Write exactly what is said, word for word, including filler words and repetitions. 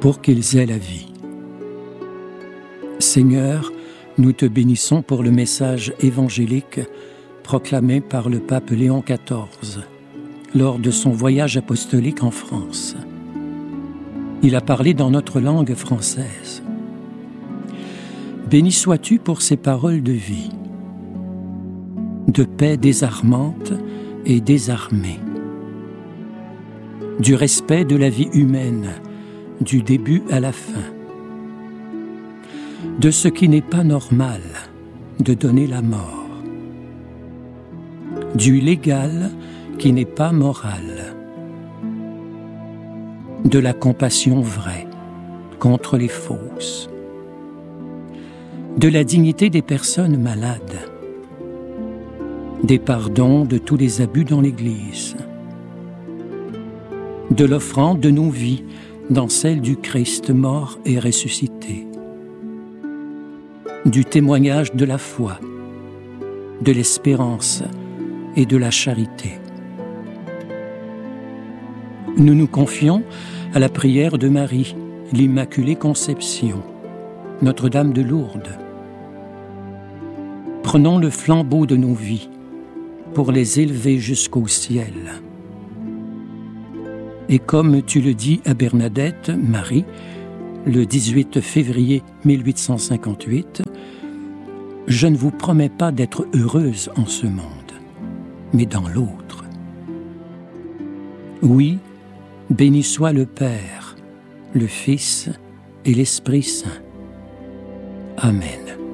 pour qu'ils aient la vie. Seigneur, nous te bénissons pour le message évangélique proclamé par le pape Léon quatorze lors de son voyage apostolique en France. Il a parlé dans notre langue française. Béni sois-tu pour ces paroles de vie, de paix désarmante et désarmée, du respect de la vie humaine, du début à la fin, de ce qui n'est pas normal, de donner la mort, du légal qui n'est pas moral, de la compassion vraie contre les fausses, de la dignité des personnes malades, des pardons de tous les abus dans l'Église, de l'offrande de nos vies dans celle du Christ mort et ressuscité, du témoignage de la foi, de l'espérance et de la charité. Nous nous confions à la prière de Marie, l'Immaculée Conception, Notre-Dame de Lourdes. Prenons le flambeau de nos vies pour les élever jusqu'au ciel. Et comme tu le dis à Bernadette, Marie, le dix-huit février mille huit cent cinquante-huit, je ne vous promets pas d'être heureuse en ce monde, mais dans l'autre. Oui, béni soit le Père, le Fils et l'Esprit Saint. Amen.